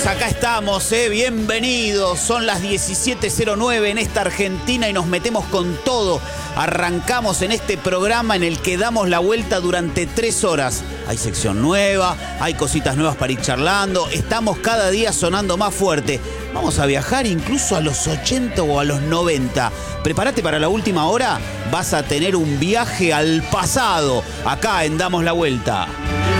acá estamos, bienvenidos. Son las 17:09 en esta Argentina y nos metemos con todo. Arrancamos en este programa en el que damos la vuelta durante 3 horas. Hay sección nueva, hay cositas nuevas para ir charlando. Estamos cada día sonando más fuerte. Vamos a viajar incluso a los 80 o a los 90. Prepárate para la última hora. Vas a tener un viaje al pasado. Acá en Damos la Vuelta.